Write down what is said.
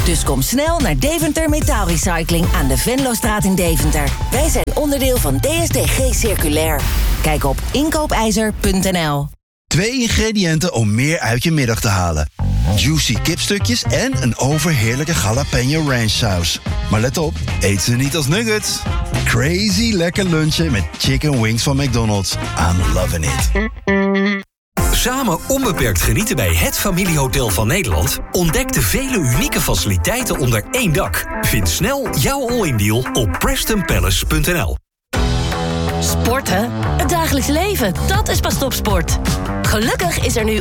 Dus kom snel naar Deventer Metaalrecycling aan de Venlostraat in Deventer. Wij zijn onderdeel van DSDG Circulair. Kijk op inkoopijzer.nl. 2 ingrediënten om meer uit je middag te halen. Juicy kipstukjes en een overheerlijke jalapeno ranch saus. Maar let op, eet ze niet als nuggets. Crazy lekker lunchen met chicken wings van McDonald's. I'm loving it. Samen onbeperkt genieten bij het familiehotel van Nederland? Ontdek de vele unieke faciliteiten onder één dak. Vind snel jouw all-in deal op PrestonPalace.nl. Sporten? Het dagelijks leven, dat is pas topsport. Gelukkig is er nu